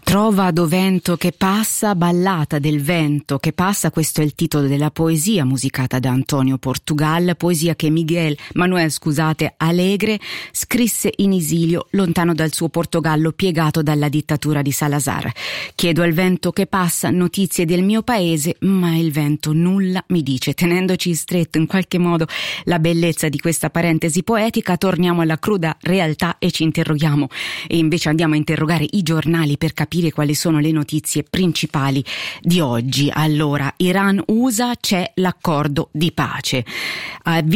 Trova do vento che passa, ballata del vento che passa, questo è il titolo della poesia musicata da Antonio Portugal, poesia che Manuel Alegre scrisse in esilio lontano dal suo Portogallo piegato dalla dittatura di Salazar. Chiedo al vento che passa notizie del mio paese, ma il vento nulla mi dice. Tenendoci stretto in qualche modo la bellezza di questa parentesi poetica, torniamo alla cruda realtà e ci interroghiamo, e invece andiamo a interrogare i giornali per capire quali sono le notizie principali di oggi. Allora, Iran-USA, c'è l'accordo di pace.